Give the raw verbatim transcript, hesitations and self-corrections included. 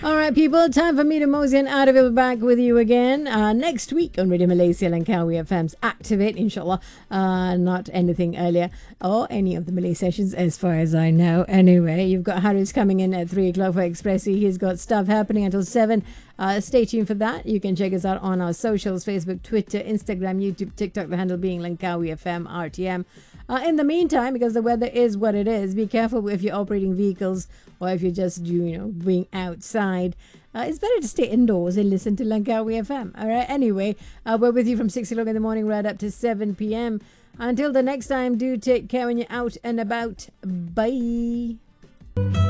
All right, people, time for me to mosey on out of it. We're back with you again uh, next week on Radio Malaysia Langkawi F M's Activate, inshallah. Uh, not anything earlier or any of the Malay sessions as far as I know. Anyway, you've got Haris coming in at three o'clock for Expressi. He's got stuff happening until seven. Uh, stay tuned for that. You can check us out on our socials, Facebook, Twitter, Instagram, YouTube, TikTok, the handle being Langkawi F M, R T M. Uh, in the meantime, because the weather is what it is, be careful if you're operating vehicles or if you're just, you know, being outside. Uh, it's better to stay indoors and listen to Langkawi F M. All right. Anyway, uh, we're with you from six o'clock in the morning right up to seven p.m. Until the next time, do take care when you're out and about. Bye.